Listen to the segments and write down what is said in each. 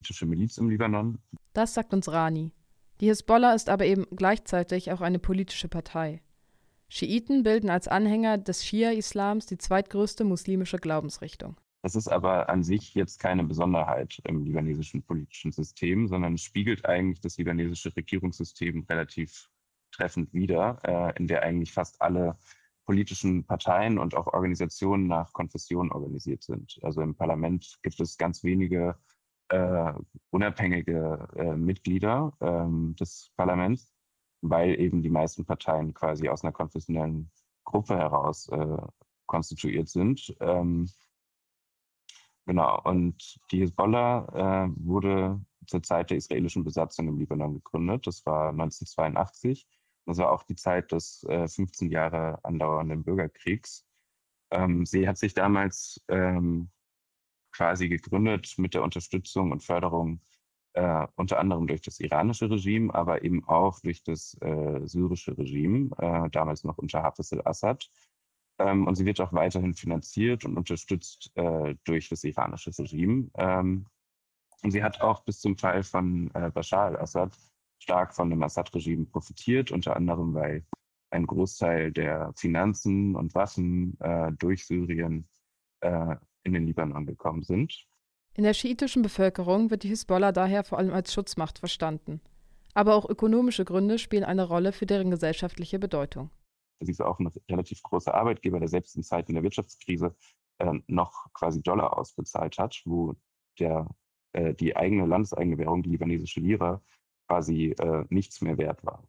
schiitische Miliz im Libanon. Das sagt uns Rani. Die Hisbollah ist aber eben gleichzeitig auch eine politische Partei. Schiiten bilden als Anhänger des Schia-Islams die zweitgrößte muslimische Glaubensrichtung. Das ist aber an sich jetzt keine Besonderheit im libanesischen politischen System, sondern es spiegelt eigentlich das libanesische Regierungssystem relativ treffend wider, in der eigentlich fast alle politischen Parteien und auch Organisationen nach Konfession organisiert sind. Also im Parlament gibt es ganz wenige unabhängige Mitglieder des Parlaments, weil eben die meisten Parteien quasi aus einer konfessionellen Gruppe heraus konstituiert sind. Genau, und die Hisbollah wurde zur Zeit der israelischen Besatzung im Libanon gegründet. Das war 1982. Das war auch die Zeit des 15 Jahre andauernden Bürgerkriegs. Sie hat sich damals quasi gegründet mit der Unterstützung und Förderung unter anderem durch das iranische Regime, aber eben auch durch das syrische Regime, damals noch unter Hafez al-Assad. Und sie wird auch weiterhin finanziert und unterstützt durch das iranische Regime. Und sie hat auch bis zum Fall von Bashar al-Assad stark von dem Assad-Regime profitiert, unter anderem weil ein Großteil der Finanzen und Waffen durch Syrien in den Libanon gekommen sind. In der schiitischen Bevölkerung wird die Hisbollah daher vor allem als Schutzmacht verstanden. Aber auch ökonomische Gründe spielen eine Rolle für deren gesellschaftliche Bedeutung. Sie ist auch ein relativ großer Arbeitgeber, der selbst in Zeiten der Wirtschaftskrise noch quasi Dollar ausbezahlt hat, wo die eigene landeseigene Währung, die libanesische Lira, quasi nichts mehr wert war.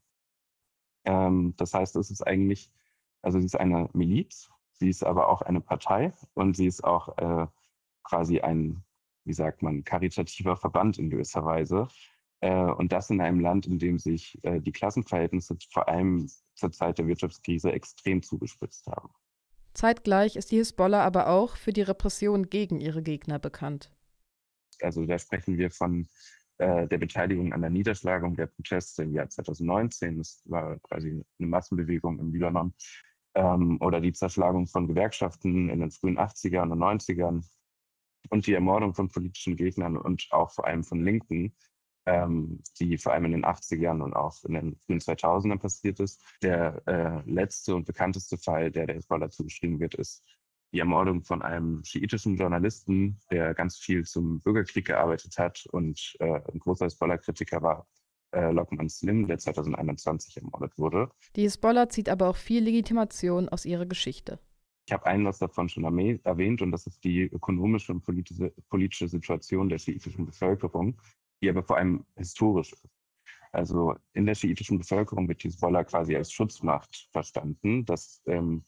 Das heißt, es ist eigentlich, also sie ist eine Miliz, sie ist aber auch eine Partei und sie ist auch quasi ein, wie sagt man, karitativer Verband in gewisser Weise. Und das in einem Land, in dem sich die Klassenverhältnisse vor allem zur Zeit der Wirtschaftskrise extrem zugespitzt haben. Zeitgleich ist die Hisbollah aber auch für die Repression gegen ihre Gegner bekannt. Also da sprechen wir von der Beteiligung an der Niederschlagung der Proteste im Jahr 2019. Das war quasi eine Massenbewegung im Libanon. Oder die Zerschlagung von Gewerkschaften in den frühen 80ern und 90ern und die Ermordung von politischen Gegnern und auch vor allem von Linken, die vor allem in den 80ern und auch in den frühen 2000ern passiert ist. Der letzte und bekannteste Fall, der Hisbollah zugeschrieben wird, ist die Ermordung von einem schiitischen Journalisten, der ganz viel zum Bürgerkrieg gearbeitet hat und ein großer Hisbollah-Kritiker war, Lokman Slim, der 2021 ermordet wurde. Die Hisbollah zieht aber auch viel Legitimation aus ihrer Geschichte. Ich habe einen was davon schon erwähnt, und das ist die ökonomische und politische Situation der schiitischen Bevölkerung, die aber vor allem historisch ist. Also in der schiitischen Bevölkerung wird die Hisbollah quasi als Schutzmacht verstanden. Das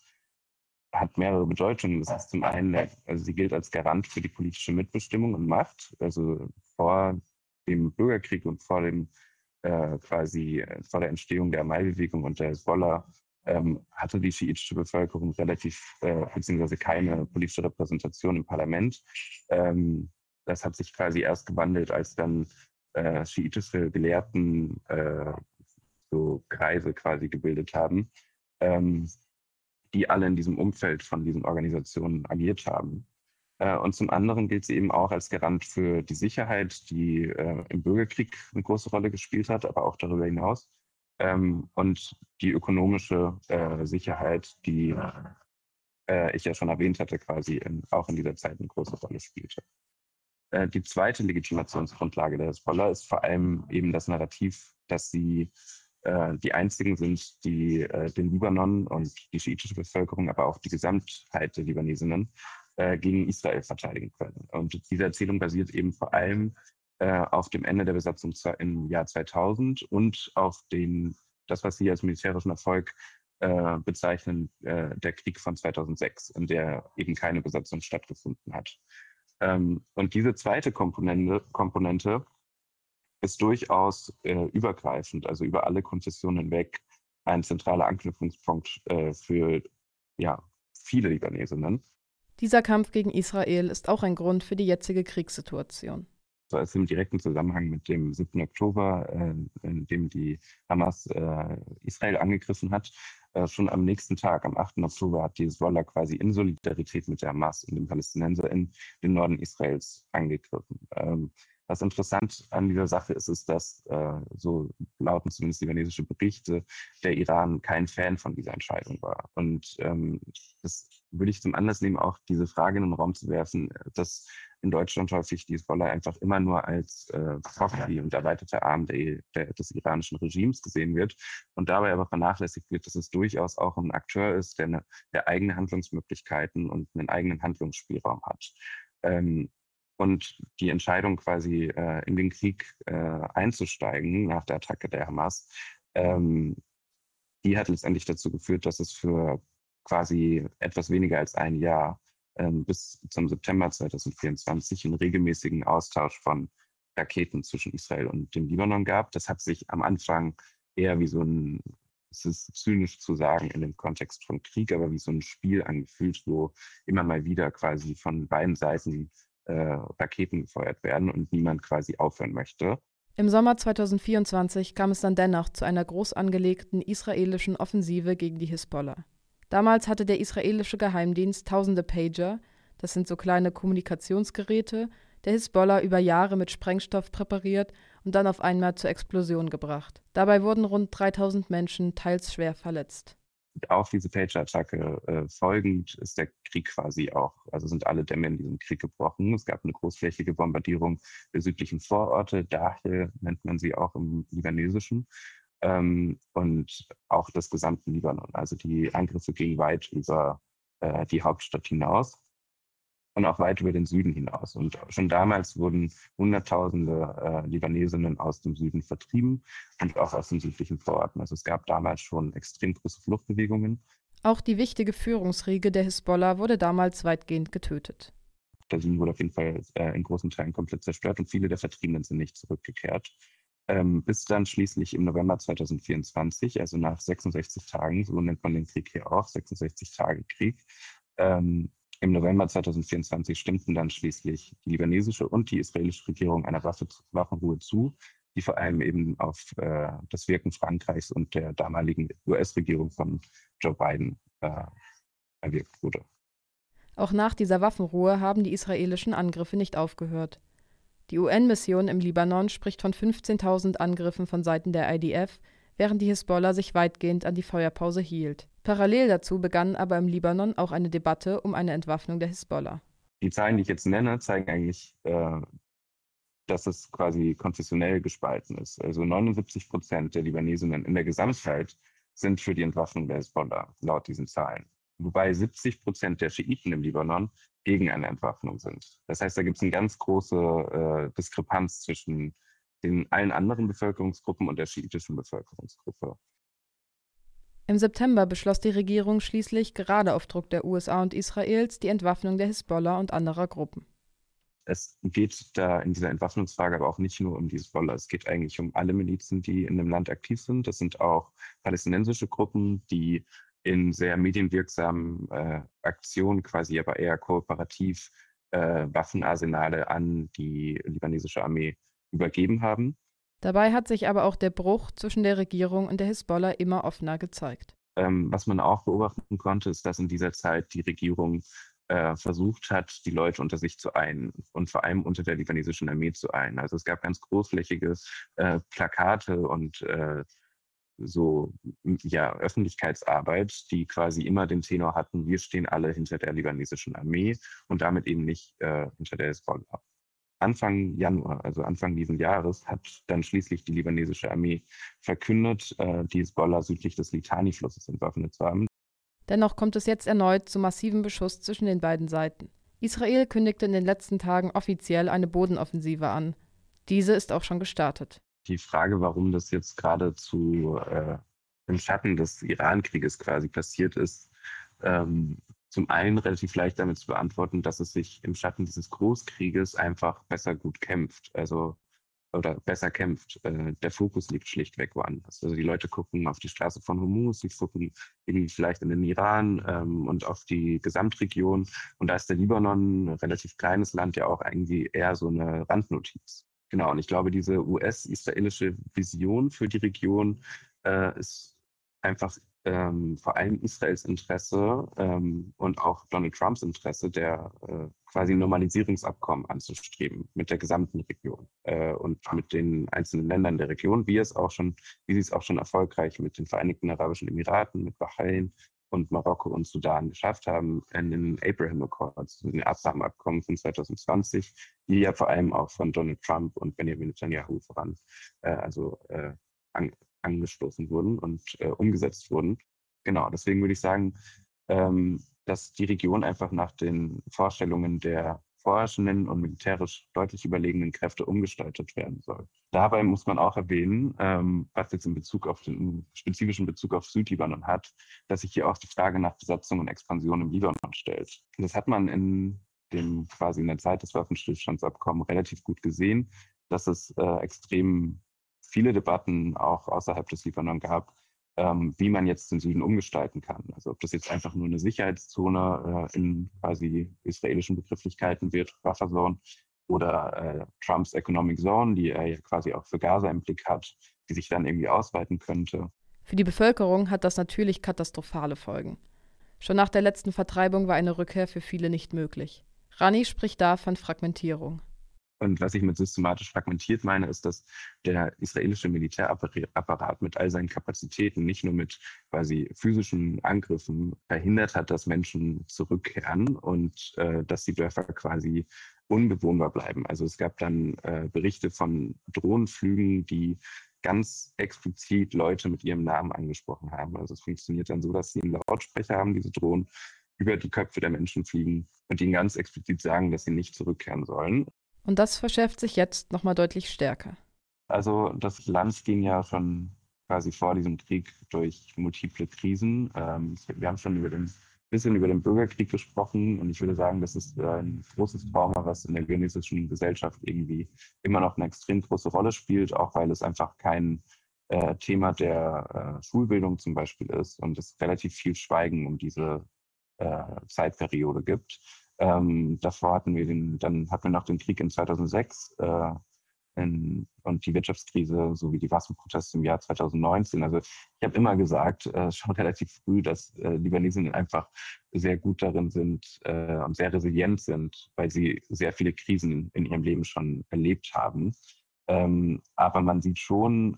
hat mehrere Bedeutungen. Das ist zum einen, also sie gilt als Garant für die politische Mitbestimmung und Macht. Also vor dem Bürgerkrieg und vor der Entstehung der Mai-Bewegung und der Hisbollah hatte die schiitische Bevölkerung beziehungsweise keine politische Repräsentation im Parlament. Das hat sich quasi erst gewandelt, als dann schiitische Gelehrten so Kreise quasi gebildet haben, die alle in diesem Umfeld von diesen Organisationen agiert haben. Und zum anderen gilt sie eben auch als Garant für die Sicherheit, die im Bürgerkrieg eine große Rolle gespielt hat, aber auch darüber hinaus. Und die ökonomische Sicherheit, die ich ja schon erwähnt hatte, quasi auch in dieser Zeit eine große Rolle spielte. Die zweite Legitimationsgrundlage der Hisbollah ist vor allem eben das Narrativ, dass sie die einzigen sind, die den Libanon und die schiitische Bevölkerung, aber auch die Gesamtheit der Libanesinnen gegen Israel verteidigen können. Und diese Erzählung basiert eben vor allem auf dem Ende der Besatzung im Jahr 2000 und auf das, was sie als militärischen Erfolg bezeichnen, der Krieg von 2006, in der eben keine Besatzung stattgefunden hat. Und diese zweite Komponente ist durchaus übergreifend, also über alle Konfessionen hinweg, ein zentraler Anknüpfungspunkt für viele Libanesinnen. Dieser Kampf gegen Israel ist auch ein Grund für die jetzige Kriegssituation. So, es ist im direkten Zusammenhang mit dem 7. Oktober, in dem die Hamas Israel angegriffen hat. Schon am nächsten Tag, am 8. Oktober, hat die Hisbollah quasi in Solidarität mit der Hamas und den PalästinenserInnen den Norden Israels angegriffen. Was interessant an dieser Sache ist, dass, so lauten zumindest libanesische Berichte, der Iran kein Fan von dieser Entscheidung war. Und das würde ich zum Anlass nehmen, auch diese Frage in den Raum zu werfen, dass in Deutschland häufig die Hisbollah einfach immer nur als Proxy und erweiterter Arm des iranischen Regimes gesehen wird und dabei aber vernachlässigt wird, dass es durchaus auch ein Akteur ist, der eigene Handlungsmöglichkeiten und einen eigenen Handlungsspielraum hat. Und die Entscheidung quasi in den Krieg einzusteigen nach der Attacke der Hamas, die hat letztendlich dazu geführt, dass es für quasi etwas weniger als ein Jahr bis zum September 2024 einen regelmäßigen Austausch von Raketen zwischen Israel und dem Libanon gab. Das hat sich am Anfang eher wie so ein, es ist zynisch zu sagen in dem Kontext von Krieg, aber wie so ein Spiel angefühlt, wo immer mal wieder quasi von beiden Seiten Raketen gefeuert werden und niemand quasi aufhören möchte. Im Sommer 2024 kam es dann dennoch zu einer groß angelegten israelischen Offensive gegen die Hisbollah. Damals hatte der israelische Geheimdienst tausende Pager, das sind so kleine Kommunikationsgeräte, der Hisbollah über Jahre mit Sprengstoff präpariert und dann auf einmal zur Explosion gebracht. Dabei wurden rund 3000 Menschen teils schwer verletzt. Auf diese Pager-Attacke folgend ist der Krieg quasi auch, also sind alle Dämme in diesem Krieg gebrochen. Es gab eine großflächige Bombardierung der südlichen Vororte, Dahieh nennt man sie auch im Libanesischen, und auch des gesamten Libanon. Also die Angriffe gingen weit über die Hauptstadt hinaus und auch weit über den Süden hinaus. Und schon damals wurden Hunderttausende Libanesinnen aus dem Süden vertrieben und auch aus den südlichen Vororten. Also es gab damals schon extrem große Fluchtbewegungen. Auch die wichtige Führungsriege der Hisbollah wurde damals weitgehend getötet. Der Süden wurde auf jeden Fall in großen Teilen komplett zerstört und viele der Vertriebenen sind nicht zurückgekehrt. Bis dann schließlich im November 2024, also nach 66 Tagen, so nennt man den Krieg hier auch, 66 Tage Krieg, im November 2024 stimmten dann schließlich die libanesische und die israelische Regierung einer Waffenruhe zu, die vor allem eben auf das Wirken Frankreichs und der damaligen US-Regierung von Joe Biden erwirkt wurde. Auch nach dieser Waffenruhe haben die israelischen Angriffe nicht aufgehört. Die UN-Mission im Libanon spricht von 15.000 Angriffen von Seiten der IDF, während die Hisbollah sich weitgehend an die Feuerpause hielt. Parallel dazu begann aber im Libanon auch eine Debatte um eine Entwaffnung der Hisbollah. Die Zahlen, die ich jetzt nenne, zeigen eigentlich, dass es quasi konfessionell gespalten ist. Also 79% der Libanesinnen in der Gesamtheit sind für die Entwaffnung der Hisbollah, laut diesen Zahlen. Wobei 70% der Schiiten im Libanon gegen eine Entwaffnung sind. Das heißt, da gibt es eine ganz große Diskrepanz zwischen allen anderen Bevölkerungsgruppen und der schiitischen Bevölkerungsgruppe. Im September beschloss die Regierung schließlich, gerade auf Druck der USA und Israels, die Entwaffnung der Hisbollah und anderer Gruppen. Es geht da in dieser Entwaffnungsfrage aber auch nicht nur um die Hisbollah. Es geht eigentlich um alle Milizen, die in dem Land aktiv sind. Das sind auch palästinensische Gruppen, die in sehr medienwirksamen Aktionen quasi aber eher kooperativ Waffenarsenale an die libanesische Armee übergeben haben. Dabei hat sich aber auch der Bruch zwischen der Regierung und der Hisbollah immer offener gezeigt. Was man auch beobachten konnte, ist, dass in dieser Zeit die Regierung versucht hat, die Leute unter sich zu einen und vor allem unter der libanesischen Armee zu einen. Also es gab ganz großflächige Plakate und Öffentlichkeitsarbeit, die quasi immer den Tenor hatten, wir stehen alle hinter der libanesischen Armee und damit eben nicht hinter der Hisbollah. Anfang Januar, also Anfang dieses Jahres, hat dann schließlich die libanesische Armee verkündet, die Hisbollah südlich des Litani-Flusses entwaffnet zu haben. Dennoch kommt es jetzt erneut zu massivem Beschuss zwischen den beiden Seiten. Israel kündigte in den letzten Tagen offiziell eine Bodenoffensive an. Diese ist auch schon gestartet. Die Frage, warum das jetzt geradezu im Schatten des Iran-Krieges quasi passiert ist, zum einen relativ leicht damit zu beantworten, dass es sich im Schatten dieses Großkrieges einfach besser gut kämpft, oder besser kämpft. Der Fokus liegt schlichtweg woanders. Also die Leute gucken auf die Straße von Hormuz, sie gucken irgendwie vielleicht in den Iran und auf die Gesamtregion. Und da ist der Libanon, ein relativ kleines Land, ja auch irgendwie eher so eine Randnotiz. Genau, und ich glaube, diese US-israelische Vision für die Region ist einfach vor allem Israels Interesse und auch Donald Trumps Interesse, der quasi Normalisierungsabkommen anzustreben mit der gesamten Region und mit den einzelnen Ländern der Region, wie sie es auch schon erfolgreich mit den Vereinigten Arabischen Emiraten, mit Bahrain und Marokko und Sudan geschafft haben, in den Abraham Accords, in den Abraham-Abkommen von 2020, die ja vor allem auch von Donald Trump und Benjamin Netanyahu an, angestoßen wurden und umgesetzt wurden. Genau, deswegen würde ich sagen, dass die Region einfach nach den Vorstellungen der vorherrschenden und militärisch deutlich überlegenen Kräfte umgestaltet werden soll. Dabei muss man auch erwähnen, was jetzt in Bezug auf den spezifischen Bezug auf Südlibanon hat, dass sich hier auch die Frage nach Besatzung und Expansion im Libanon stellt. Das hat man in der Zeit des Waffenstillstandsabkommens relativ gut gesehen, dass es extrem viele Debatten auch außerhalb des Libanon gab, wie man jetzt den Süden umgestalten kann. Also ob das jetzt einfach nur eine Sicherheitszone in quasi israelischen Begrifflichkeiten wird, Bufferzone, oder Trumps Economic Zone, die er ja quasi auch für Gaza im Blick hat, die sich dann irgendwie ausweiten könnte. Für die Bevölkerung hat das natürlich katastrophale Folgen. Schon nach der letzten Vertreibung war eine Rückkehr für viele nicht möglich. Rani spricht da von Fragmentierung. Und was ich mit systematisch fragmentiert meine, ist, dass der israelische Militärapparat mit all seinen Kapazitäten nicht nur mit quasi physischen Angriffen verhindert hat, dass Menschen zurückkehren und dass die Dörfer quasi unbewohnbar bleiben. Also es gab dann Berichte von Drohnenflügen, die ganz explizit Leute mit ihrem Namen angesprochen haben. Also es funktioniert dann so, dass sie einen Lautsprecher haben, diese Drohnen, über die Köpfe der Menschen fliegen und ihnen ganz explizit sagen, dass sie nicht zurückkehren sollen. Und das verschärft sich jetzt nochmal deutlich stärker. Also das Land ging ja schon quasi vor diesem Krieg durch multiple Krisen. Wir haben schon bisschen über den Bürgerkrieg gesprochen und ich würde sagen, das ist ein großes Trauma, was in der libanesischen Gesellschaft irgendwie immer noch eine extrem große Rolle spielt, auch weil es einfach kein Thema der Schulbildung zum Beispiel ist und es relativ viel Schweigen um diese Zeitperiode gibt. Davor hatten wir noch den Krieg in 2006 und die Wirtschaftskrise sowie die Massenproteste im Jahr 2019. Also ich habe immer gesagt, schon relativ früh, dass Libanesen einfach sehr gut darin sind und sehr resilient sind, weil sie sehr viele Krisen in ihrem Leben schon erlebt haben. Aber man sieht schon,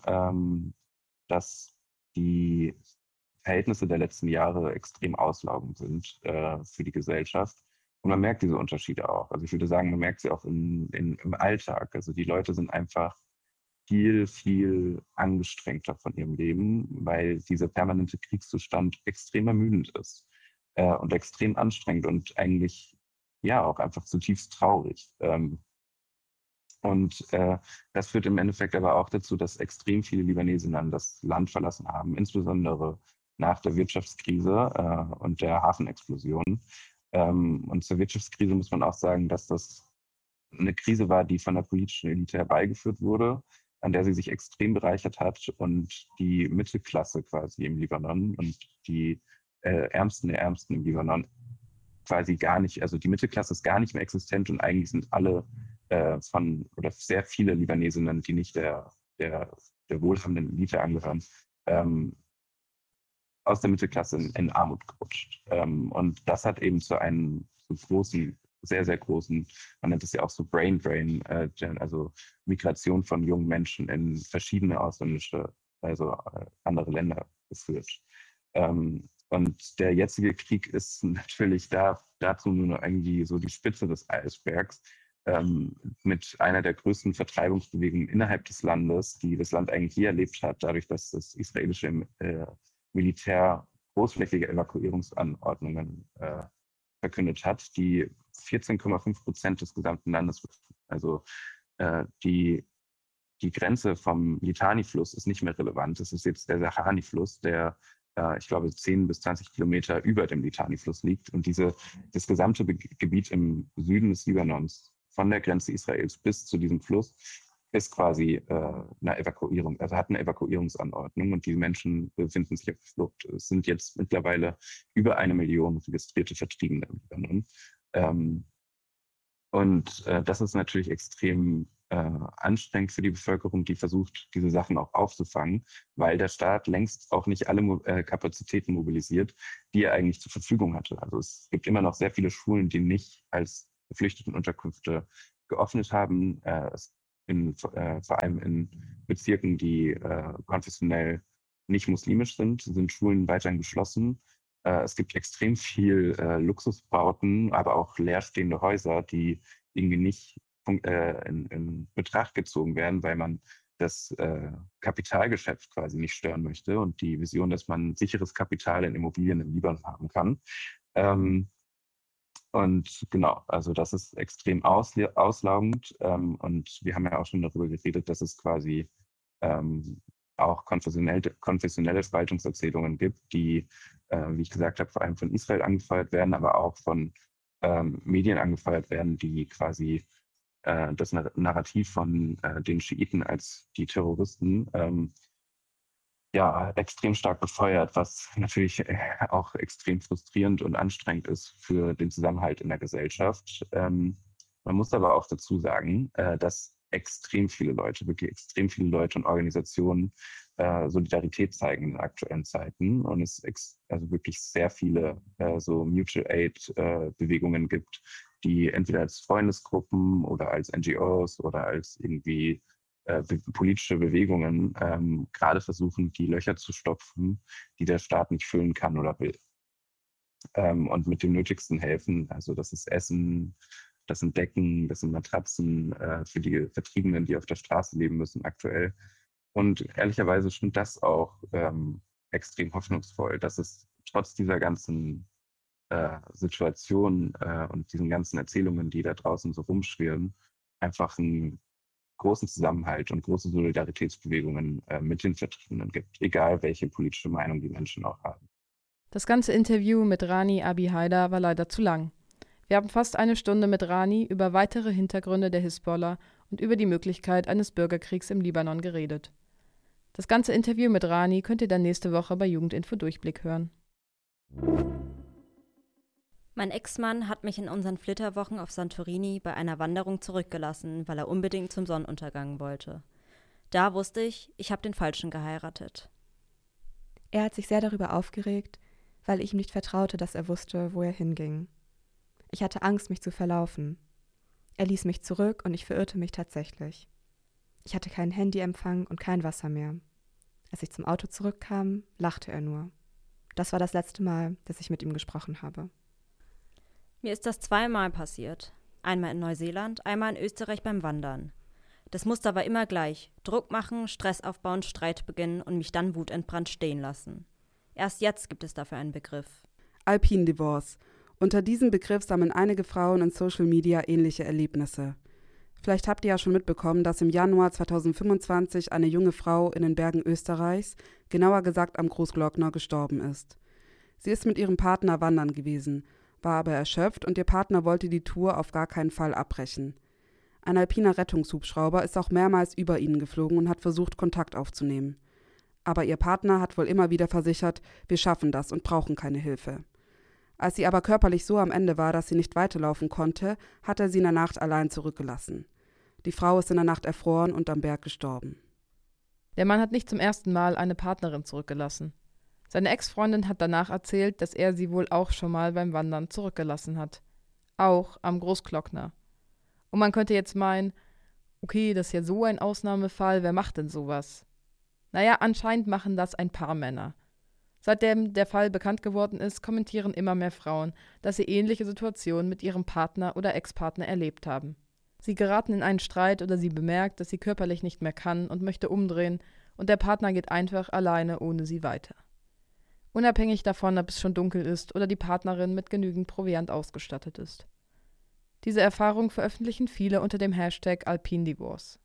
dass die Verhältnisse der letzten Jahre extrem auslaugend sind für die Gesellschaft. Und man merkt diese Unterschiede auch. Also ich würde sagen, man merkt sie auch im Alltag. Also die Leute sind einfach viel, viel angestrengter von ihrem Leben, weil dieser permanente Kriegszustand extrem ermüdend ist und extrem anstrengend und eigentlich ja auch einfach zutiefst traurig. Das führt im Endeffekt aber auch dazu, dass extrem viele Libanesen dann das Land verlassen haben, insbesondere nach der Wirtschaftskrise und der Hafenexplosion. Und zur Wirtschaftskrise muss man auch sagen, dass das eine Krise war, die von der politischen Elite herbeigeführt wurde, an der sie sich extrem bereichert hat und die Mittelklasse quasi im Libanon und die Ärmsten der Ärmsten im Libanon quasi gar nicht, also die Mittelklasse ist gar nicht mehr existent und eigentlich sind alle oder sehr viele Libanesinnen, die nicht der wohlhabenden Elite angehören, aus der Mittelklasse in Armut gerutscht. Und das hat eben zu einem so großen, sehr, sehr großen, man nennt es ja auch so Brain Drain, also Migration von jungen Menschen in verschiedene ausländische, also andere Länder geführt. Und der jetzige Krieg ist natürlich dazu nur irgendwie so die Spitze des Eisbergs, mit einer der größten Vertreibungsbewegungen innerhalb des Landes, die das Land eigentlich je erlebt hat, dadurch, dass das israelische Militär großflächige Evakuierungsanordnungen verkündet hat, die 14,5% des gesamten Landes, also die Grenze vom Litani-Fluss ist nicht mehr relevant. Es ist jetzt der Sahani-Fluss, der ich glaube 10 bis 20 Kilometer über dem Litani-Fluss liegt und das gesamte Gebiet im Süden des Libanons von der Grenze Israels bis zu diesem Fluss ist quasi eine Evakuierung, also hat eine Evakuierungsanordnung und die Menschen befinden sich auf Flucht. Es sind jetzt mittlerweile über 1 Million registrierte Vertriebene im Libanon. Das ist natürlich extrem anstrengend für die Bevölkerung, die versucht, diese Sachen auch aufzufangen, weil der Staat längst auch nicht alle Kapazitäten mobilisiert, die er eigentlich zur Verfügung hatte. Also es gibt immer noch sehr viele Schulen, die nicht als Geflüchtetenunterkünfte geöffnet haben, vor allem in Bezirken, die konfessionell nicht muslimisch sind Schulen weiterhin geschlossen. Es gibt extrem viel Luxusbauten, aber auch leerstehende Häuser, die irgendwie nicht in Betracht gezogen werden, weil man das Kapitalgeschäft quasi nicht stören möchte und die Vision, dass man sicheres Kapital in Immobilien im Libanon haben kann. Und genau, also das ist extrem auslaugend. Und wir haben ja auch schon darüber geredet, dass es quasi auch konfessionelle Spaltungserzählungen gibt, die, wie ich gesagt habe, vor allem von Israel angefeuert werden, aber auch von Medien angefeuert werden, die quasi das Narrativ von den Schiiten als die Terroristen extrem stark befeuert, was natürlich auch extrem frustrierend und anstrengend ist für den Zusammenhalt in der Gesellschaft. Man muss aber auch dazu sagen, dass wirklich extrem viele Leute und Organisationen Solidarität zeigen in den aktuellen Zeiten und es also wirklich sehr viele so Mutual Aid Bewegungen gibt, die entweder als Freundesgruppen oder als NGOs oder als irgendwie politische Bewegungen gerade versuchen, die Löcher zu stopfen, die der Staat nicht füllen kann oder will. Und mit dem Nötigsten helfen. Also das ist Essen, das sind Decken, das sind Matratzen für die Vertriebenen, die auf der Straße leben müssen aktuell. Und ehrlicherweise stimmt das auch extrem hoffnungsvoll, dass es trotz dieser ganzen Situation und diesen ganzen Erzählungen, die da draußen so rumschwirren, einfach einen großen Zusammenhalt und große Solidaritätsbewegungen mit den Vertriebenen gibt, egal welche politische Meinung die Menschen auch haben. Das ganze Interview mit Rani Abi Haidar war leider zu lang. Wir haben fast eine Stunde mit Rani über weitere Hintergründe der Hisbollah und über die Möglichkeit eines Bürgerkriegs im Libanon geredet. Das ganze Interview mit Rani könnt ihr dann nächste Woche bei Jugendinfo Durchblick hören. Mein Ex-Mann hat mich in unseren Flitterwochen auf Santorini bei einer Wanderung zurückgelassen, weil er unbedingt zum Sonnenuntergang wollte. Da wusste ich habe den Falschen geheiratet. Er hat sich sehr darüber aufgeregt, weil ich ihm nicht vertraute, dass er wusste, wo er hinging. Ich hatte Angst, mich zu verlaufen. Er ließ mich zurück und ich verirrte mich tatsächlich. Ich hatte keinen Handyempfang und kein Wasser mehr. Als ich zum Auto zurückkam, lachte er nur. Das war das letzte Mal, dass ich mit ihm gesprochen habe. Mir ist das 2-mal passiert. Einmal in Neuseeland, einmal in Österreich beim Wandern. Das Muster war immer gleich. Druck machen, Stress aufbauen, Streit beginnen und mich dann wutentbrannt stehen lassen. Erst jetzt gibt es dafür einen Begriff. Alpine Divorce. Unter diesem Begriff sammeln einige Frauen in Social Media ähnliche Erlebnisse. Vielleicht habt ihr ja schon mitbekommen, dass im Januar 2025 eine junge Frau in den Bergen Österreichs, genauer gesagt am Großglockner, gestorben ist. Sie ist mit ihrem Partner wandern gewesen, war aber erschöpft und ihr Partner wollte die Tour auf gar keinen Fall abbrechen. Ein alpiner Rettungshubschrauber ist auch mehrmals über ihnen geflogen und hat versucht, Kontakt aufzunehmen. Aber ihr Partner hat wohl immer wieder versichert, wir schaffen das und brauchen keine Hilfe. Als sie aber körperlich so am Ende war, dass sie nicht weiterlaufen konnte, hat er sie in der Nacht allein zurückgelassen. Die Frau ist in der Nacht erfroren und am Berg gestorben. Der Mann hat nicht zum ersten Mal eine Partnerin zurückgelassen. Seine Ex-Freundin hat danach erzählt, dass er sie wohl auch schon mal beim Wandern zurückgelassen hat. Auch am Großglockner. Und man könnte jetzt meinen, okay, das ist ja so ein Ausnahmefall, wer macht denn sowas? Naja, anscheinend machen das ein paar Männer. Seitdem der Fall bekannt geworden ist, kommentieren immer mehr Frauen, dass sie ähnliche Situationen mit ihrem Partner oder Ex-Partner erlebt haben. Sie geraten in einen Streit oder sie bemerkt, dass sie körperlich nicht mehr kann und möchte umdrehen und der Partner geht einfach alleine ohne sie weiter. Unabhängig davon, ob es schon dunkel ist oder die Partnerin mit genügend Proviant ausgestattet ist. Diese Erfahrung veröffentlichen viele unter dem Hashtag Alpine Divorce.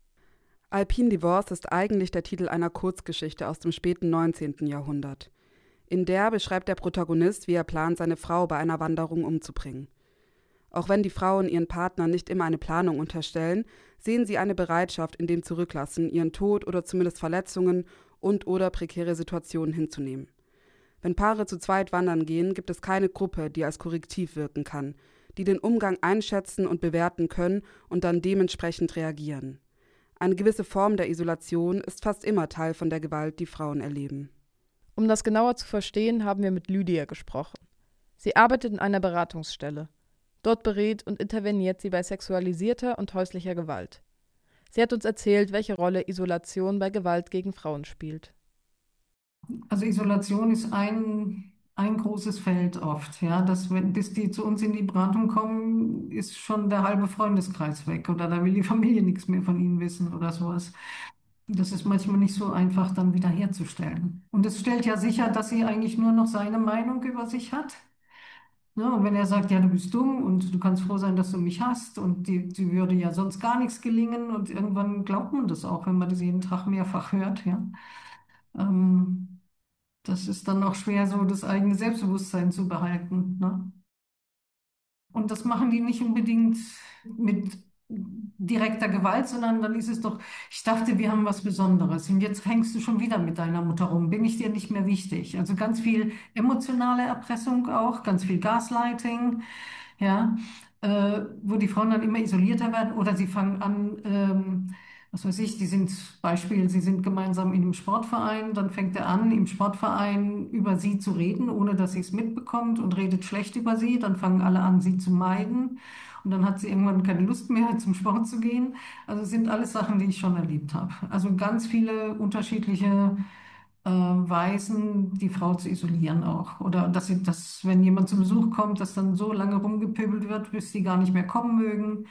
Alpine Divorce ist eigentlich der Titel einer Kurzgeschichte aus dem späten 19. Jahrhundert. In der beschreibt der Protagonist, wie er plant, seine Frau bei einer Wanderung umzubringen. Auch wenn die Frauen ihren Partnern nicht immer eine Planung unterstellen, sehen sie eine Bereitschaft in dem Zurücklassen, ihren Tod oder zumindest Verletzungen und/oder prekäre Situationen hinzunehmen. Wenn Paare zu zweit wandern gehen, gibt es keine Gruppe, die als Korrektiv wirken kann. die den Umgang einschätzen und bewerten können und dann dementsprechend reagieren. Eine gewisse Form der Isolation ist fast immer Teil von der Gewalt, die Frauen erleben. Um das genauer zu verstehen, haben wir mit Lydia gesprochen. Sie arbeitet in einer Beratungsstelle. Dort berät und interveniert sie bei sexualisierter und häuslicher Gewalt. Sie hat uns erzählt, welche Rolle Isolation bei Gewalt gegen Frauen spielt. Also Isolation ist ein großes Feld oft, ja, bis die zu uns in die Beratung kommen, ist schon der halbe Freundeskreis weg oder da will die Familie nichts mehr von ihnen wissen oder sowas. Das ist manchmal nicht so einfach dann wieder herzustellen. Und es stellt ja sicher, dass sie eigentlich nur noch seine Meinung über sich hat. Ne? Und wenn er sagt, ja, du bist dumm und du kannst froh sein, dass du mich hast und die würde ja sonst gar nichts gelingen und irgendwann glaubt man das auch, wenn man das jeden Tag mehrfach hört, ja. Ähm, Das ist dann auch schwer, so das eigene Selbstbewusstsein zu behalten, ne? Und das machen die nicht unbedingt mit direkter Gewalt, sondern dann ist es doch, ich dachte, wir haben was Besonderes und jetzt hängst du schon wieder mit deiner Mutter rum, bin ich dir nicht mehr wichtig. Also ganz viel emotionale Erpressung auch, ganz viel Gaslighting, ja, wo die Frauen dann immer isolierter werden oder sie fangen an, was weiß ich, sie sind gemeinsam in einem Sportverein, dann fängt er an, im Sportverein über sie zu reden, ohne dass sie es mitbekommt und redet schlecht über sie, dann fangen alle an, sie zu meiden und dann hat sie irgendwann keine Lust mehr, zum Sport zu gehen. Also es sind alles Sachen, die ich schon erlebt habe. Also ganz viele unterschiedliche Weisen, die Frau zu isolieren auch. Oder wenn jemand zu Besuch kommt, dass dann so lange rumgepöbelt wird, bis sie gar nicht mehr kommen mögen.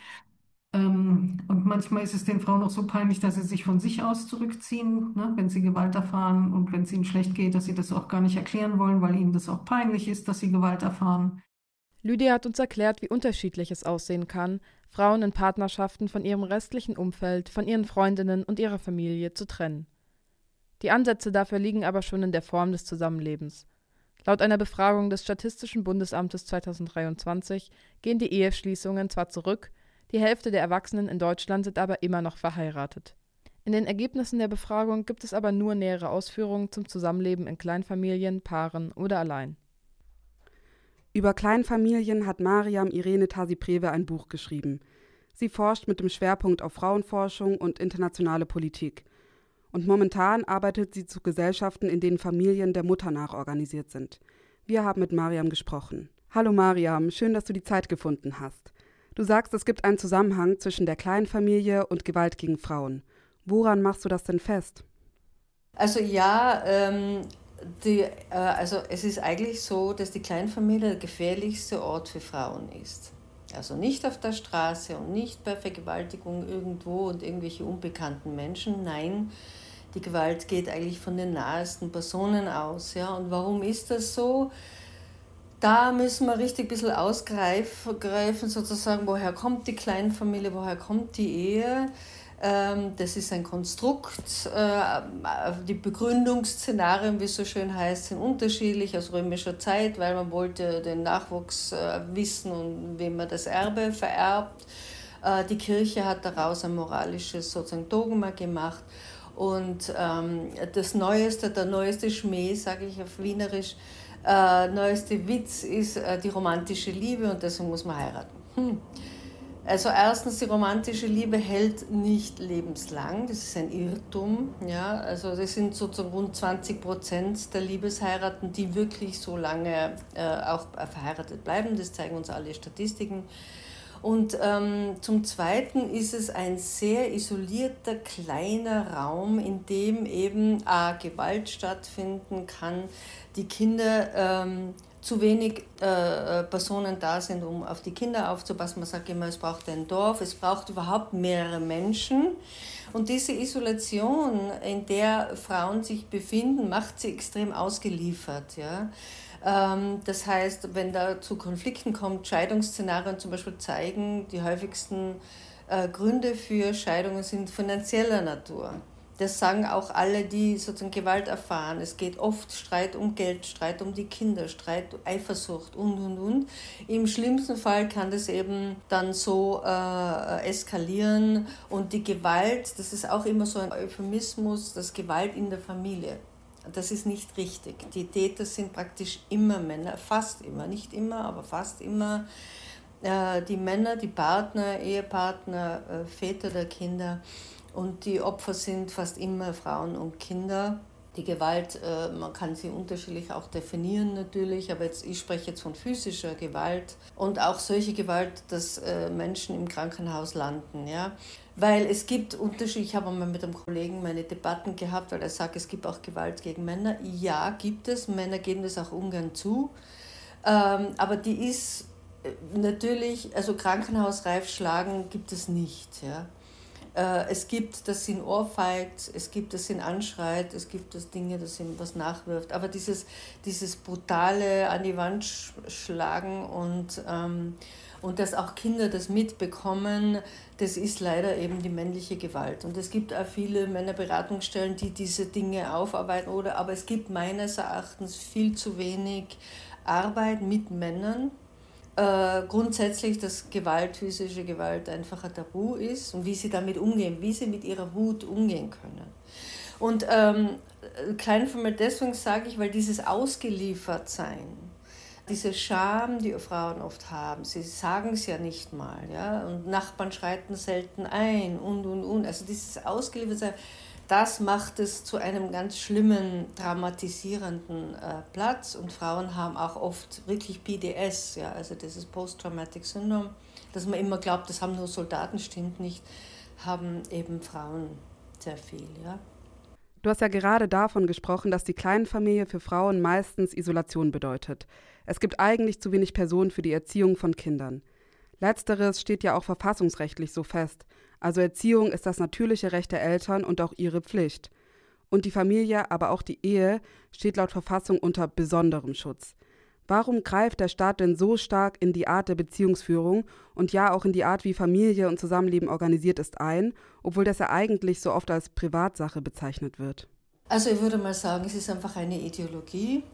Und manchmal ist es den Frauen auch so peinlich, dass sie sich von sich aus zurückziehen, ne, wenn sie Gewalt erfahren und wenn es ihnen schlecht geht, dass sie das auch gar nicht erklären wollen, weil ihnen das auch peinlich ist, dass sie Gewalt erfahren. Lydia hat uns erklärt, wie unterschiedlich es aussehen kann, Frauen in Partnerschaften von ihrem restlichen Umfeld, von ihren Freundinnen und ihrer Familie zu trennen. Die Ansätze dafür liegen aber schon in der Form des Zusammenlebens. Laut einer Befragung des Statistischen Bundesamtes 2023 gehen die Eheschließungen zwar zurück, die Hälfte der Erwachsenen in Deutschland sind aber immer noch verheiratet. In den Ergebnissen der Befragung gibt es aber nur nähere Ausführungen zum Zusammenleben in Kleinfamilien, Paaren oder allein. Über Kleinfamilien hat Mariam Irene Tasi-Prewe ein Buch geschrieben. Sie forscht mit dem Schwerpunkt auf Frauenforschung und internationale Politik. Und momentan arbeitet sie zu Gesellschaften, in denen Familien der Mutter nach organisiert sind. Wir haben mit Mariam gesprochen. Hallo Mariam, schön, dass du die Zeit gefunden hast. Du sagst, es gibt einen Zusammenhang zwischen der Kleinfamilie und Gewalt gegen Frauen. Woran machst du das denn fest? Also ja, es ist eigentlich so, dass die Kleinfamilie der gefährlichste Ort für Frauen ist. Also nicht auf der Straße und nicht bei Vergewaltigung irgendwo und irgendwelche unbekannten Menschen. Nein, die Gewalt geht eigentlich von den nahesten Personen aus. Ja? Und warum ist das so? Da müssen wir richtig ein bisschen ausgreifen, sozusagen, woher kommt die Kleinfamilie, woher kommt die Ehe. Das ist ein Konstrukt. Die Begründungsszenarien, wie es so schön heißt, sind unterschiedlich aus römischer Zeit, weil man wollte den Nachwuchs wissen und wem man das Erbe vererbt. Die Kirche hat daraus ein moralisches sozusagen Dogma gemacht. Und der neueste Schmäh, sage ich auf Wienerisch, neueste Witz ist die romantische Liebe und deswegen muss man heiraten. Also erstens, die romantische Liebe hält nicht lebenslang, das ist ein Irrtum. Ja? Also das sind sozusagen rund 20% der Liebesheiraten, die wirklich so lange auch verheiratet bleiben, das zeigen uns alle Statistiken. Und zum Zweiten ist es ein sehr isolierter, kleiner Raum, in dem eben Gewalt stattfinden kann, die Kinder zu wenig Personen da sind, um auf die Kinder aufzupassen. Man sagt immer, es braucht ein Dorf, es braucht überhaupt mehrere Menschen. Und diese Isolation, in der Frauen sich befinden, macht sie extrem ausgeliefert. Ja? Das heißt, wenn da zu Konflikten kommt, Scheidungsszenarien zum Beispiel zeigen, die häufigsten Gründe für Scheidungen sind finanzieller Natur. Das sagen auch alle, die sozusagen Gewalt erfahren. Es geht oft Streit um Geld, Streit um die Kinder, Streit, Eifersucht und. Im schlimmsten Fall kann das eben dann so eskalieren. Und die Gewalt, das ist auch immer so ein Euphemismus, das Gewalt in der Familie. Das ist nicht richtig. Die Täter sind praktisch immer Männer, fast immer, nicht immer, aber fast immer. die Männer, die Partner, Ehepartner, Väter der Kinder. Und die Opfer sind fast immer Frauen und Kinder. Die Gewalt, man kann sie unterschiedlich auch definieren natürlich, aber ich spreche jetzt von physischer Gewalt und auch solche Gewalt, dass Menschen im Krankenhaus landen. Ja? Weil es gibt Unterschiede, ich habe mal mit einem Kollegen meine Debatten gehabt, weil er sagt, es gibt auch Gewalt gegen Männer. Ja, gibt es, Männer geben das auch ungern zu, aber die ist natürlich, also krankenhausreif schlagen gibt es nicht, ja. Es gibt, dass sie ihn ohrfeigt, es gibt, dass sie ihn anschreit, es gibt das Dinge, dass sie ihm was nachwirft. Aber dieses brutale an die Wand schlagen und dass auch Kinder das mitbekommen, das ist leider eben die männliche Gewalt. Und es gibt auch viele Männerberatungsstellen, die diese Dinge aufarbeiten, aber es gibt meines Erachtens viel zu wenig Arbeit mit Männern. Grundsätzlich, dass physische Gewalt einfach ein Tabu ist und wie sie damit umgehen, wie sie mit ihrer Wut umgehen können. Und Kleinfamilie deswegen sage ich, weil dieses Ausgeliefertsein, diese Scham, die Frauen oft haben, sie sagen es ja nicht mal, ja, und Nachbarn schreiten selten ein und. Also dieses Ausgeliefertsein, das macht es zu einem ganz schlimmen, dramatisierenden Platz. Und Frauen haben auch oft wirklich PTS, ja, also dieses Post-Traumatic Syndrome, dass man immer glaubt, das haben nur Soldaten, stimmt nicht, haben eben Frauen sehr viel. Ja. Du hast ja gerade davon gesprochen, dass die Kleinfamilie für Frauen meistens Isolation bedeutet. Es gibt eigentlich zu wenig Personen für die Erziehung von Kindern. Letzteres steht ja auch verfassungsrechtlich so fest. Also Erziehung ist das natürliche Recht der Eltern und auch ihre Pflicht. Und die Familie, aber auch die Ehe, steht laut Verfassung unter besonderem Schutz. Warum greift der Staat denn so stark in die Art der Beziehungsführung und ja auch in die Art, wie Familie und Zusammenleben organisiert ist ein, obwohl das ja eigentlich so oft als Privatsache bezeichnet wird? Also ich würde mal sagen, es ist einfach eine Ideologie.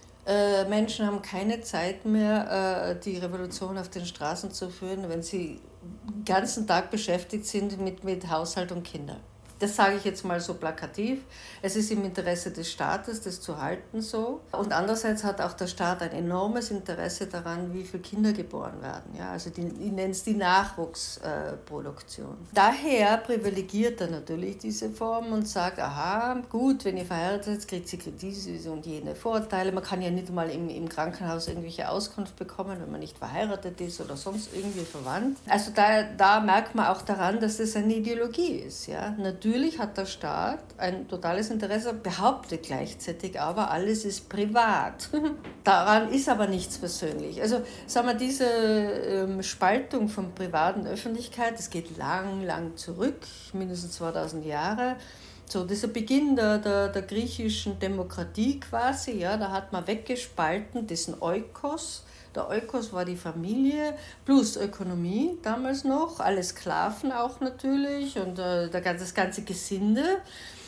Menschen haben keine Zeit mehr, die Revolution auf den Straßen zu führen, wenn sie den ganzen Tag beschäftigt sind mit Haushalt und Kindern. Das sage ich jetzt mal so plakativ. Es ist im Interesse des Staates, das zu halten so. Und andererseits hat auch der Staat ein enormes Interesse daran, wie viele Kinder geboren werden. Ja, also ich nenne es die Nachwuchsproduktion. Daher privilegiert er natürlich diese Form und sagt, aha, gut, wenn ihr verheiratet seid, kriegt sie diese und jene Vorteile. Man kann ja nicht mal im Krankenhaus irgendwelche Auskunft bekommen, wenn man nicht verheiratet ist oder sonst irgendwie verwandt. Also da merkt man auch daran, dass das eine Ideologie ist. Ja? Natürlich hat der Staat ein totales Interesse, behauptet gleichzeitig aber, alles ist privat. Daran ist aber nichts persönlich. Also sagen wir, diese Spaltung von Privat und Öffentlichkeit, das geht lang zurück, mindestens 2000 Jahre. So, dieser Beginn der griechischen Demokratie quasi, ja, da hat man weggespalten diesen Oikos. Der Oikos war die Familie plus Ökonomie damals noch, alle Sklaven auch natürlich und das ganze Gesinde.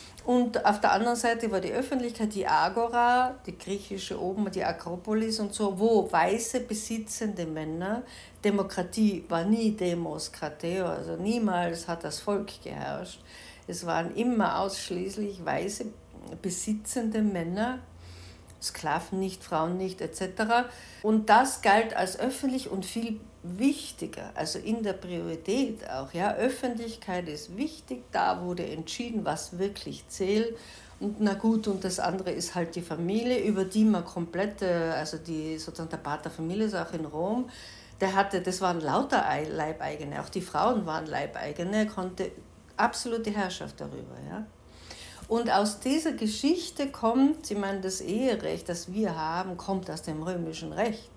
Und auf der anderen Seite war die Öffentlichkeit, die Agora, die griechische oben, die Akropolis und so, wo weiße besitzende Männer, Demokratie war nie Demos Krateo, also niemals hat das Volk geherrscht. Es waren immer ausschließlich weiße besitzende Männer, Sklaven nicht, Frauen nicht, etc. Und das galt als öffentlich und viel wichtiger, also in der Priorität auch. Ja, Öffentlichkeit ist wichtig, da wurde entschieden, was wirklich zählt. Und na gut, und das andere ist halt die Familie, über die man komplette, also sozusagen der Pater Familias auch in Rom, das waren lauter Leibeigene, auch die Frauen waren Leibeigene, er konnte absolute Herrschaft darüber, ja. Und aus dieser Geschichte kommt, ich meine, das Eherecht, das wir haben, kommt aus dem römischen Recht.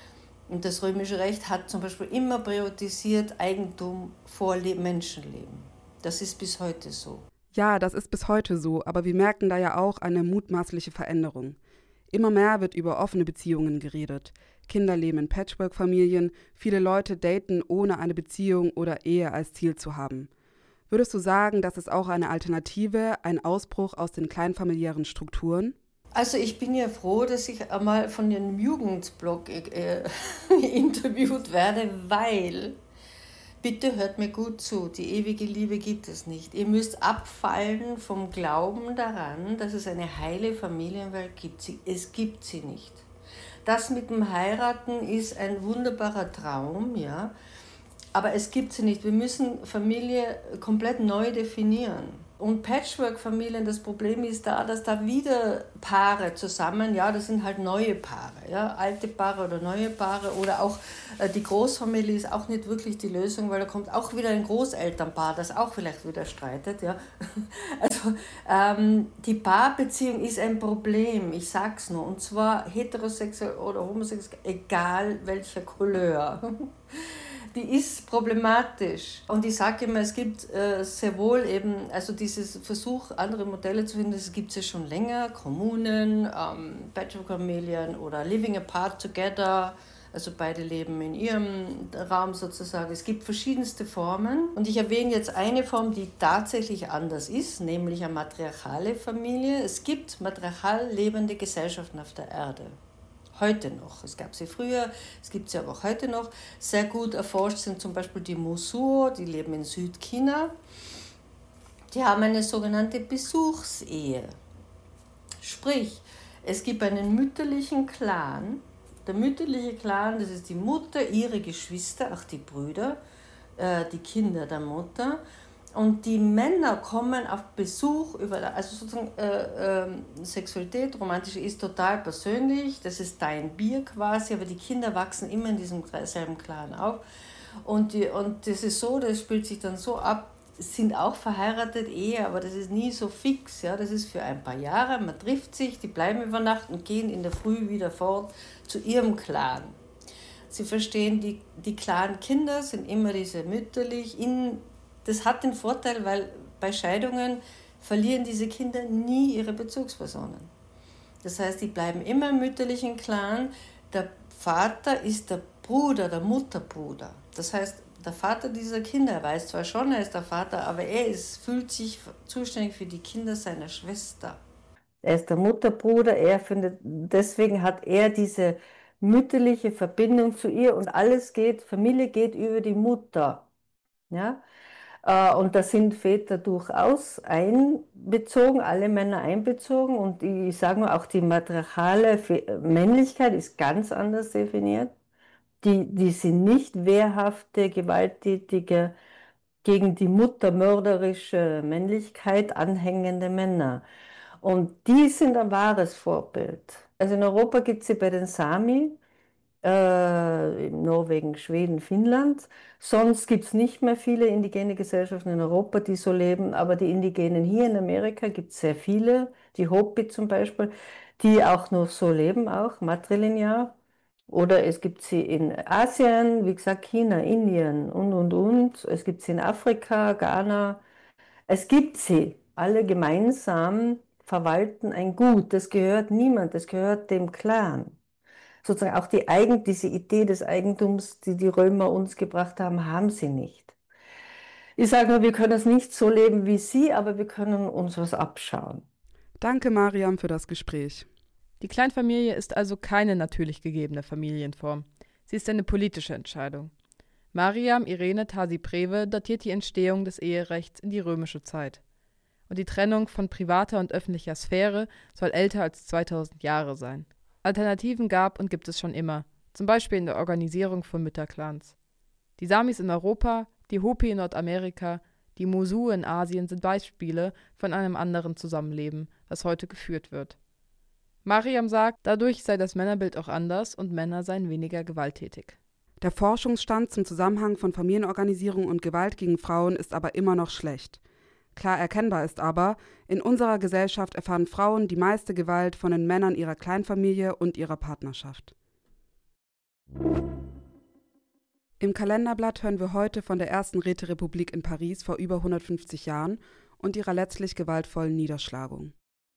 Und das römische Recht hat zum Beispiel immer priorisiert Eigentum vor Menschenleben. Das ist bis heute so. Ja, das ist bis heute so, aber wir merken da ja auch eine mutmaßliche Veränderung. Immer mehr wird über offene Beziehungen geredet. Kinder leben in Patchwork-Familien, viele Leute daten, ohne eine Beziehung oder Ehe als Ziel zu haben. Würdest du sagen, das ist auch eine Alternative, ein Ausbruch aus den kleinfamiliären Strukturen? Also ich bin ja froh, dass ich einmal von dem Jugendblog interviewt werde, weil, bitte hört mir gut zu, die ewige Liebe gibt es nicht. Ihr müsst abfallen vom Glauben daran, dass es eine heile Familienwelt gibt. Es gibt sie nicht. das mit dem Heiraten ist ein wunderbarer Traum, ja, aber es gibt sie nicht. Wir müssen Familie komplett neu definieren. Und Patchwork-Familien, das Problem ist da, dass da wieder Paare zusammen, ja, das sind halt neue Paare, ja, alte Paare oder neue Paare, oder auch die Großfamilie ist auch nicht wirklich die Lösung, weil da kommt auch wieder ein Großelternpaar, das auch vielleicht wieder streitet, ja. Also die Paarbeziehung ist ein Problem, ich sag's nur, und zwar heterosexuell oder homosexuell, egal welcher Couleur. Die ist problematisch. Und ich sage immer, es gibt sehr wohl eben, also dieses Versuch, andere Modelle zu finden, das gibt es ja schon länger. Kommunen, Patchwork-Familien oder Living Apart Together, also beide leben in ihrem Raum sozusagen. Es gibt verschiedenste Formen. Und ich erwähne jetzt eine Form, die tatsächlich anders ist, nämlich eine matriarchale Familie. Es gibt matriarchal lebende Gesellschaften auf der Erde. Heute noch. Es gab sie früher, es gibt sie aber auch heute noch. Sehr gut erforscht sind zum Beispiel die Mosuo, die leben in Südchina. Die haben eine sogenannte Besuchsehe. Sprich, es gibt einen mütterlichen Clan. Der mütterliche Clan, das ist die Mutter, ihre Geschwister, auch die Brüder, die Kinder der Mutter. Und die Männer kommen auf Besuch, also sozusagen Sexualität, romantische ist total persönlich, das ist dein Bier quasi, aber die Kinder wachsen immer in diesem selben Clan auf. Und das ist so, das spielt sich dann so ab, sind auch verheiratet, Ehe, aber das ist nie so fix, ja, das ist für ein paar Jahre, man trifft sich, die bleiben über Nacht und gehen in der Früh wieder fort zu ihrem Clan. Sie verstehen, die Clan-Kinder sind immer diese mütterlich, das hat den Vorteil, weil bei Scheidungen verlieren diese Kinder nie ihre Bezugspersonen. Das heißt, die bleiben immer im mütterlichen Clan. Der Vater ist der Bruder, der Mutterbruder. Das heißt, der Vater dieser Kinder, er weiß zwar schon, er ist der Vater, aber fühlt sich zuständig für die Kinder seiner Schwester. Er ist der Mutterbruder, deswegen hat er diese mütterliche Verbindung zu ihr und Familie geht über die Mutter. Ja? Und da sind Väter durchaus einbezogen, alle Männer einbezogen. Und ich sage mal, auch die matriarchale Männlichkeit ist ganz anders definiert. Die sind nicht wehrhafte, gewalttätige, gegen die Mutter mörderische Männlichkeit anhängende Männer. Und die sind ein wahres Vorbild. Also in Europa gibt es sie bei den Sami, in Norwegen, Schweden, Finnland. Sonst gibt es nicht mehr viele indigene Gesellschaften in Europa, die so leben, aber die Indigenen hier in Amerika gibt es sehr viele, die Hopi zum Beispiel, die auch noch so leben, auch matrilinear. Oder es gibt sie in Asien, wie gesagt China, Indien und. Es gibt sie in Afrika, Ghana. Es gibt sie. Alle gemeinsam verwalten ein Gut. Das gehört niemand, das gehört dem Clan. Sozusagen auch diese Idee des Eigentums, die die Römer uns gebracht haben, haben sie nicht. Ich sage nur, wir können es nicht so leben wie sie, aber wir können uns was abschauen. Danke, Mariam, für das Gespräch. Die Kleinfamilie ist also keine natürlich gegebene Familienform. Sie ist eine politische Entscheidung. Mariam Irene Tasi-Prewe datiert die Entstehung des Eherechts in die römische Zeit. Und die Trennung von privater und öffentlicher Sphäre soll älter als 2000 Jahre sein. Alternativen gab und gibt es schon immer, zum Beispiel in der Organisierung von Mütterclans. Die Samis in Europa, die Hopi in Nordamerika, die Mosu in Asien sind Beispiele von einem anderen Zusammenleben, das heute geführt wird. Mariam sagt, dadurch sei das Männerbild auch anders und Männer seien weniger gewalttätig. Der Forschungsstand zum Zusammenhang von Familienorganisierung und Gewalt gegen Frauen ist aber immer noch schlecht. Klar erkennbar ist aber, in unserer Gesellschaft erfahren Frauen die meiste Gewalt von den Männern ihrer Kleinfamilie und ihrer Partnerschaft. Im Kalenderblatt hören wir heute von der ersten Räterepublik in Paris vor über 150 Jahren und ihrer letztlich gewaltvollen Niederschlagung.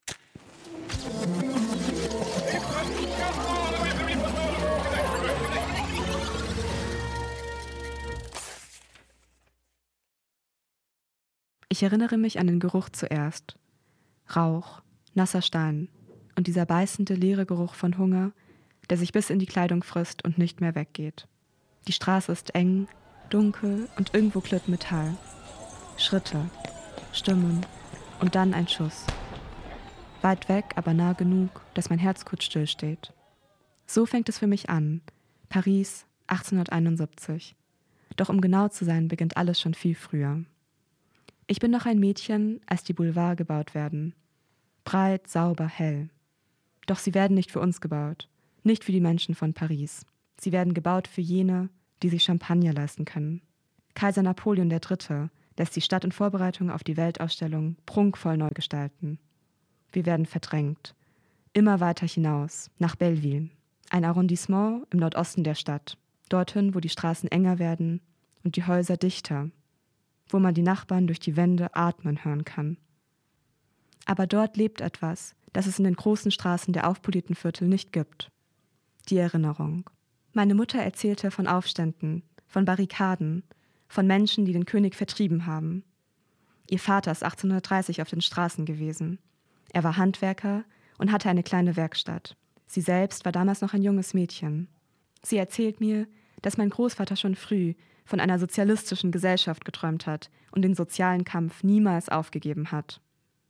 Ich erinnere mich an den Geruch zuerst. Rauch, nasser Stein und dieser beißende, leere Geruch von Hunger, der sich bis in die Kleidung frisst und nicht mehr weggeht. Die Straße ist eng, dunkel und irgendwo klirrt Metall. Schritte, Stimmen und dann ein Schuss. Weit weg, aber nah genug, dass mein Herz kurz stillsteht. So fängt es für mich an. Paris, 1871. Doch um genau zu sein, beginnt alles schon viel früher. Ich bin noch ein Mädchen, als die Boulevards gebaut werden. Breit, sauber, hell. Doch sie werden nicht für uns gebaut. Nicht für die Menschen von Paris. Sie werden gebaut für jene, die sich Champagner leisten können. Kaiser Napoleon III. Lässt die Stadt in Vorbereitung auf die Weltausstellung prunkvoll neu gestalten. Wir werden verdrängt. Immer weiter hinaus, nach Belleville. Ein Arrondissement im Nordosten der Stadt. Dorthin, wo die Straßen enger werden und die Häuser dichter. Wo man die Nachbarn durch die Wände atmen hören kann. Aber dort lebt etwas, das es in den großen Straßen der aufpolierten Viertel nicht gibt. Die Erinnerung. Meine Mutter erzählte von Aufständen, von Barrikaden, von Menschen, die den König vertrieben haben. Ihr Vater ist 1830 auf den Straßen gewesen. Er war Handwerker und hatte eine kleine Werkstatt. Sie selbst war damals noch ein junges Mädchen. Sie erzählt mir, dass mein Großvater schon früh von einer sozialistischen Gesellschaft geträumt hat und den sozialen Kampf niemals aufgegeben hat.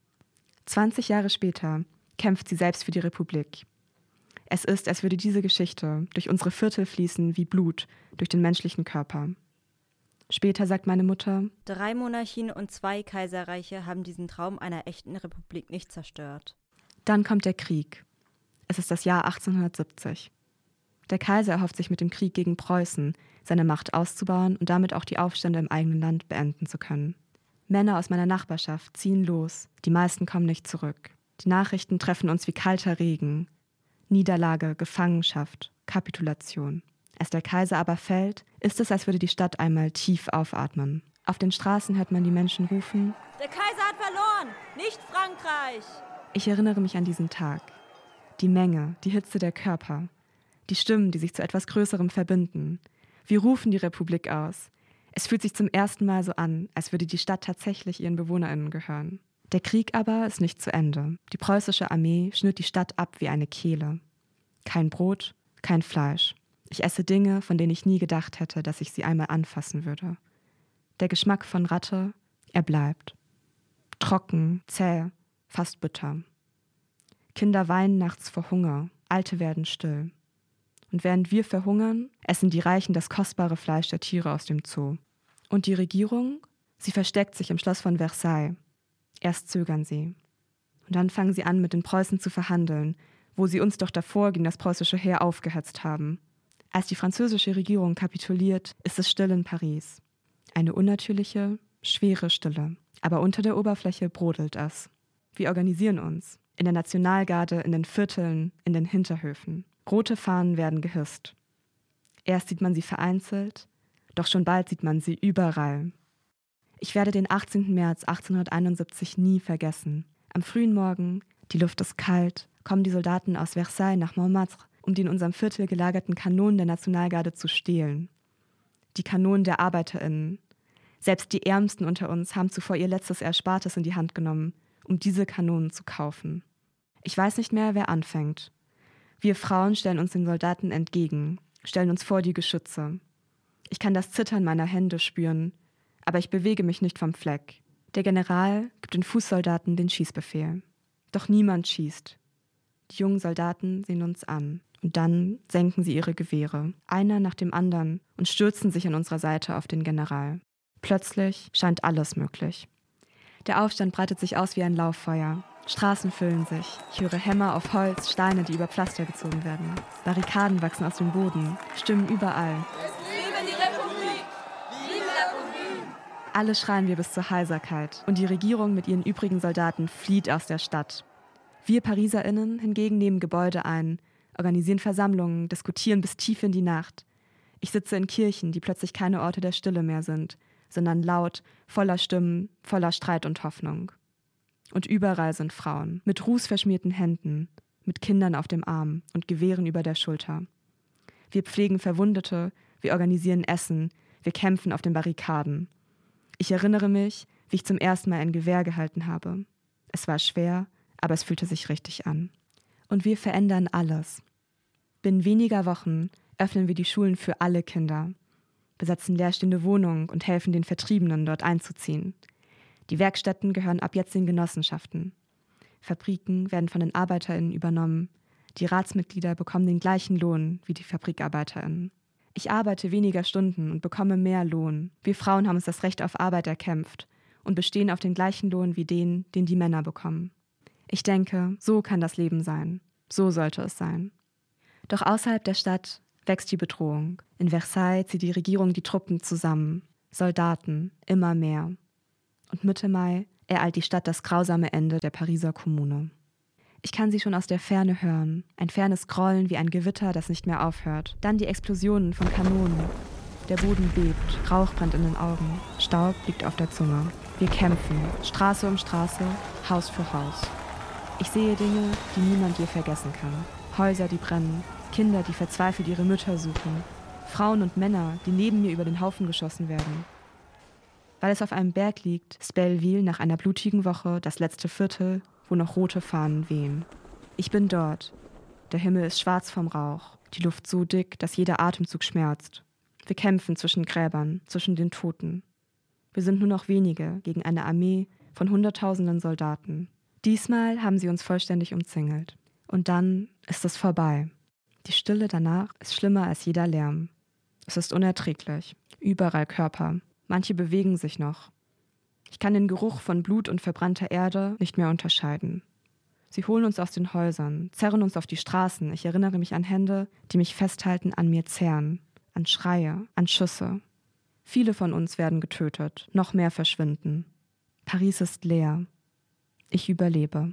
20 Jahre später kämpft sie selbst für die Republik. Es ist, als würde diese Geschichte durch unsere Viertel fließen wie Blut durch den menschlichen Körper. Später sagt meine Mutter: 3 Monarchien und 2 Kaiserreiche haben diesen Traum einer echten Republik nicht zerstört. Dann kommt der Krieg. Es ist das Jahr 1870. Der Kaiser erhofft sich mit dem Krieg gegen Preußen, seine Macht auszubauen und damit auch die Aufstände im eigenen Land beenden zu können. Männer aus meiner Nachbarschaft ziehen los, die meisten kommen nicht zurück. Die Nachrichten treffen uns wie kalter Regen. Niederlage, Gefangenschaft, Kapitulation. Als der Kaiser aber fällt, ist es, als würde die Stadt einmal tief aufatmen. Auf den Straßen hört man die Menschen rufen: Der Kaiser hat verloren, nicht Frankreich! Ich erinnere mich an diesen Tag. Die Menge, die Hitze der Körper, die Stimmen, die sich zu etwas Größerem verbinden. Wir rufen die Republik aus. Es fühlt sich zum ersten Mal so an, als würde die Stadt tatsächlich ihren BewohnerInnen gehören. Der Krieg aber ist nicht zu Ende. Die preußische Armee schnürt die Stadt ab wie eine Kehle. Kein Brot, kein Fleisch. Ich esse Dinge, von denen ich nie gedacht hätte, dass ich sie einmal anfassen würde. Der Geschmack von Ratte, er bleibt. Trocken, zäh, fast bitter. Kinder weinen nachts vor Hunger, Alte werden still. Und während wir verhungern, essen die Reichen das kostbare Fleisch der Tiere aus dem Zoo. Und die Regierung? Sie versteckt sich im Schloss von Versailles. Erst zögern sie. Und dann fangen sie an, mit den Preußen zu verhandeln, wo sie uns doch davor gegen das preußische Heer aufgehetzt haben. Als die französische Regierung kapituliert, ist es still in Paris. Eine unnatürliche, schwere Stille. Aber unter der Oberfläche brodelt es. Wir organisieren uns. In der Nationalgarde, in den Vierteln, in den Hinterhöfen. Rote Fahnen werden gehisst. Erst sieht man sie vereinzelt, doch schon bald sieht man sie überall. Ich werde den 18. März 1871 nie vergessen. Am frühen Morgen, die Luft ist kalt, kommen die Soldaten aus Versailles nach Montmartre, um die in unserem Viertel gelagerten Kanonen der Nationalgarde zu stehlen. Die Kanonen der ArbeiterInnen. Selbst die Ärmsten unter uns haben zuvor ihr letztes Erspartes in die Hand genommen, um diese Kanonen zu kaufen. Ich weiß nicht mehr, wer anfängt. Wir Frauen stellen uns den Soldaten entgegen, stellen uns vor die Geschütze. Ich kann das Zittern meiner Hände spüren, aber ich bewege mich nicht vom Fleck. Der General gibt den Fußsoldaten den Schießbefehl. Doch niemand schießt. Die jungen Soldaten sehen uns an. Und dann senken sie ihre Gewehre, einer nach dem anderen, und stürzen sich an unserer Seite auf den General. Plötzlich scheint alles möglich. Der Aufstand breitet sich aus wie ein Lauffeuer. Straßen füllen sich. Ich höre Hämmer auf Holz, Steine, die über Pflaster gezogen werden. Barrikaden wachsen aus dem Boden, Stimmen überall. Vive die Republik! Vive la Commune! Alle schreien wir bis zur Heiserkeit. Und die Regierung mit ihren übrigen Soldaten flieht aus der Stadt. Wir PariserInnen hingegen nehmen Gebäude ein, organisieren Versammlungen, diskutieren bis tief in die Nacht. Ich sitze in Kirchen, die plötzlich keine Orte der Stille mehr sind, sondern laut, voller Stimmen, voller Streit und Hoffnung. Und überall sind Frauen, mit rußverschmierten Händen, mit Kindern auf dem Arm und Gewehren über der Schulter. Wir pflegen Verwundete, wir organisieren Essen, wir kämpfen auf den Barrikaden. Ich erinnere mich, wie ich zum ersten Mal ein Gewehr gehalten habe. Es war schwer, aber es fühlte sich richtig an. Und wir verändern alles. Binnen weniger Wochen öffnen wir die Schulen für alle Kinder, besetzen leerstehende Wohnungen und helfen den Vertriebenen, dort einzuziehen. Die Werkstätten gehören ab jetzt den Genossenschaften. Fabriken werden von den ArbeiterInnen übernommen. Die Ratsmitglieder bekommen den gleichen Lohn wie die FabrikarbeiterInnen. Ich arbeite weniger Stunden und bekomme mehr Lohn. Wir Frauen haben uns das Recht auf Arbeit erkämpft und bestehen auf den gleichen Lohn wie den die Männer bekommen. Ich denke, so kann das Leben sein. So sollte es sein. Doch außerhalb der Stadt wächst die Bedrohung. In Versailles zieht die Regierung die Truppen zusammen. Soldaten, immer mehr. Und Mitte Mai ereilt die Stadt das grausame Ende der Pariser Kommune. Ich kann sie schon aus der Ferne hören. Ein fernes Grollen wie ein Gewitter, das nicht mehr aufhört. Dann die Explosionen von Kanonen. Der Boden bebt, Rauch brennt in den Augen, Staub liegt auf der Zunge. Wir kämpfen, Straße um Straße, Haus für Haus. Ich sehe Dinge, die niemand je vergessen kann. Häuser, die brennen, Kinder, die verzweifelt ihre Mütter suchen, Frauen und Männer, die neben mir über den Haufen geschossen werden. Weil es auf einem Berg liegt, ist Belleville nach einer blutigen Woche das letzte Viertel, wo noch rote Fahnen wehen. Ich bin dort. Der Himmel ist schwarz vom Rauch, die Luft so dick, dass jeder Atemzug schmerzt. Wir kämpfen zwischen Gräbern, zwischen den Toten. Wir sind nur noch wenige gegen eine Armee von Hunderttausenden Soldaten. Diesmal haben sie uns vollständig umzingelt. Und dann ist es vorbei. Die Stille danach ist schlimmer als jeder Lärm. Es ist unerträglich. Überall Körper. Manche bewegen sich noch. Ich kann den Geruch von Blut und verbrannter Erde nicht mehr unterscheiden. Sie holen uns aus den Häusern, zerren uns auf die Straßen. Ich erinnere mich an Hände, die mich festhalten, an mir zerren. An Schreie, an Schüsse. Viele von uns werden getötet, noch mehr verschwinden. Paris ist leer. Ich überlebe.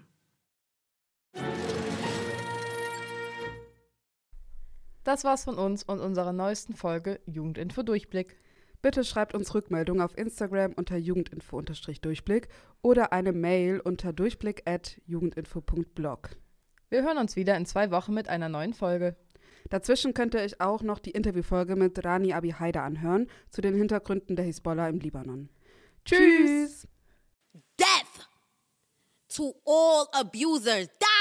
Das war's von uns und unserer neuesten Folge Jugendinfo Durchblick. Bitte schreibt uns Rückmeldung auf Instagram unter jugendinfo_durchblick oder eine Mail unter durchblick@jugendinfo.blog. Wir hören uns wieder in 2 Wochen mit einer neuen Folge. Dazwischen könnt ihr euch auch noch die Interviewfolge mit Rani Abi Haidar anhören zu den Hintergründen der Hisbollah im Libanon. Tschüss! Death to all abusers. Die!